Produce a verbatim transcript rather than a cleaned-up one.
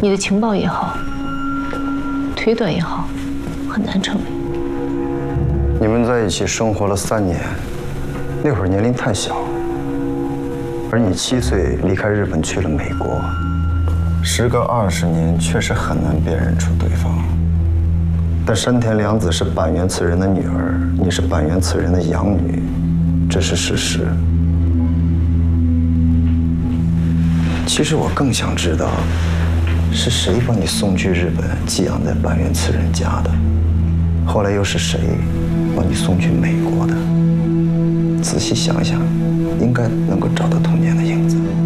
你的情报也好，推断也好，很难成为。 你们在一起生活了三年，那会儿年龄太小，而你七岁离开日本去了美国，时隔二十年，确实很难辨认出对方。但山田凉子是板垣此人的女儿，你是板垣此人的养女，这是事实。其实我更想知道，是谁把你送去日本寄养在板垣此人家的？后来又是谁把你送去美国的？仔细想想，应该能够找到童年的影子。